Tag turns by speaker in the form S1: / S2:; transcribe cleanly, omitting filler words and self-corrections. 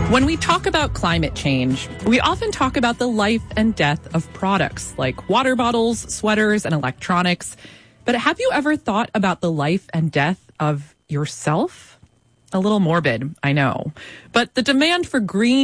S1: When we talk about climate change, we often talk about the life and death of products like water bottles, sweaters, and electronics. But have you ever thought about the life and death of yourself? A little morbid, I know. But the demand for green